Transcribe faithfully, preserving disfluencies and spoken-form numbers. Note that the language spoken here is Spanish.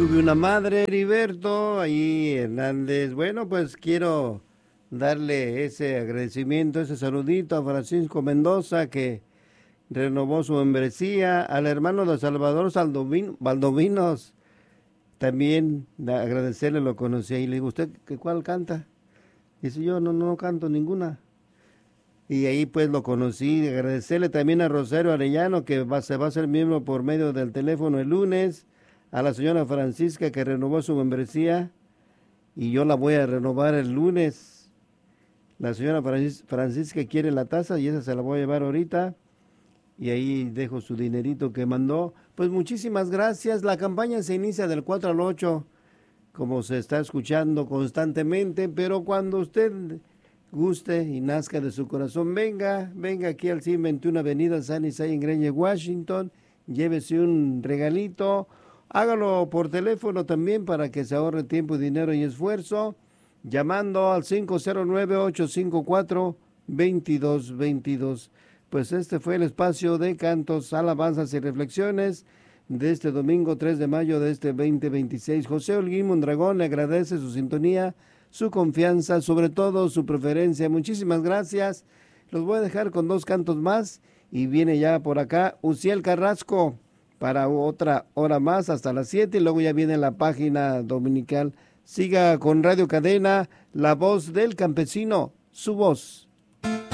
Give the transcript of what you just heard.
Tuve una madre, Heriberto, ahí Hernández. Bueno, pues quiero darle ese agradecimiento, ese saludito a Francisco Mendoza que renovó su membresía, al hermano de Salvador Saldovin- Valdovinos, también da- agradecerle, lo conocí y le digo, ¿usted qué cuál canta? Dice, yo no, no canto ninguna. Y ahí pues lo conocí, agradecerle también a Rosario Arellano que va, se va a ser miembro por medio del teléfono el lunes, a la señora Francisca que renovó su membresía y yo la voy a renovar el lunes. La señora Francis- Francisca quiere la taza y esa se la voy a llevar ahorita y ahí dejo su dinerito que mandó. Pues muchísimas gracias, la campaña se inicia del cuatro al ocho como se está escuchando constantemente, pero cuando usted guste y nazca de su corazón, venga, venga aquí al cien veintiuno Avenida San Isai en Greenwich, Washington, llévese un regalito, hágalo por teléfono también para que se ahorre tiempo, dinero y esfuerzo, llamando al cinco cero nueve, ocho cinco cuatro, dos dos dos dos. Pues este fue el espacio de cantos, alabanzas y reflexiones de este domingo tres de mayo de este dos mil veintiséis. José Holguín Mondragón le agradece su sintonía, su confianza, sobre todo su preferencia. Muchísimas gracias. Los voy a dejar con dos cantos más y viene ya por acá Uciel Carrasco para otra hora más hasta las siete y luego ya viene la página dominical. Siga con Radio Cadena, la voz del campesino, su voz.